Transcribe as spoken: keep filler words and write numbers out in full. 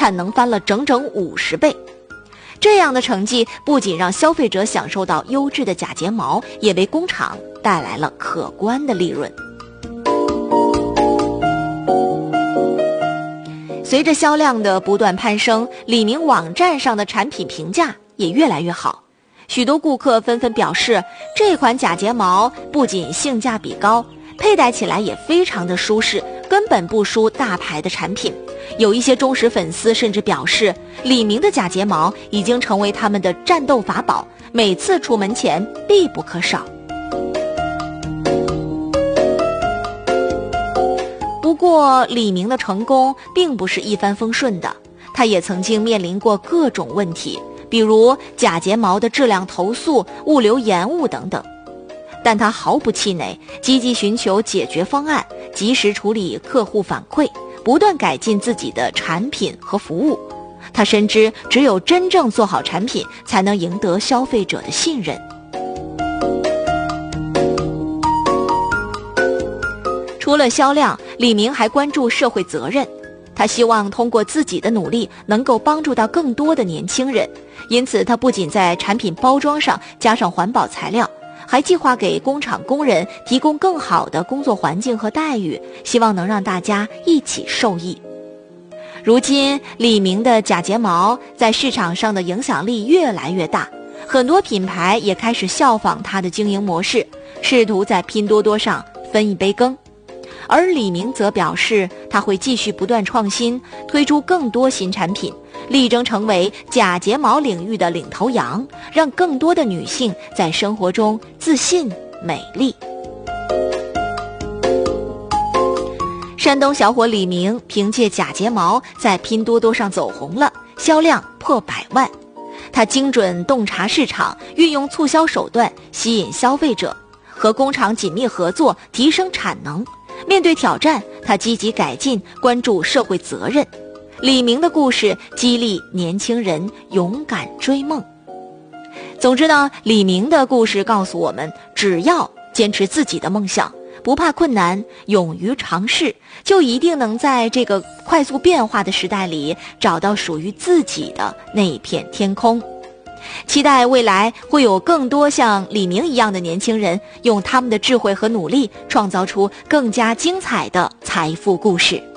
产能翻了整整五十倍。这样的成绩不仅让消费者享受到优质的假睫毛，也为工厂带来了可观的利润。随着销量的不断攀升，李宁网站上的产品评价也越来越好。许多顾客纷纷表示，这款假睫毛不仅性价比高，佩戴起来也非常的舒适，根本不输大牌的产品。有一些忠实粉丝甚至表示，李宁的假睫毛已经成为他们的战斗法宝，每次出门前必不可少。不过，李宁的成功并不是一帆风顺的，他也曾经面临过各种问题，比如假睫毛的质量投诉、物流延误等等。但他毫不气馁，积极寻求解决方案，及时处理客户反馈，不断改进自己的产品和服务。他深知，只有真正做好产品，才能赢得消费者的信任。除了销量，李宁还关注社会责任。他希望通过自己的努力，能够帮助到更多的年轻人。因此，他不仅在产品包装上加上环保材料，还计划给工厂工人提供更好的工作环境和待遇，希望能让大家一起受益。如今，李宁的假睫毛在市场上的影响力越来越大，很多品牌也开始效仿它的经营模式，试图在拼多多上分一杯羹。而李宁则表示，他会继续不断创新，推出更多新产品，力争成为假睫毛领域的领头羊，让更多的女性在生活中自信美丽。山东小伙李明凭借假睫毛在拼多多上走红了，销量破百万。他精准洞察市场，运用促销手段吸引消费者，和工厂紧密合作，提升产能。面对挑战，他积极改进，关注社会责任。李明的故事激励年轻人勇敢追梦。总之呢，李明的故事告诉我们，只要坚持自己的梦想，不怕困难，勇于尝试，就一定能在这个快速变化的时代里找到属于自己的那一片天空。期待未来会有更多像李明一样的年轻人，用他们的智慧和努力，创造出更加精彩的财富故事。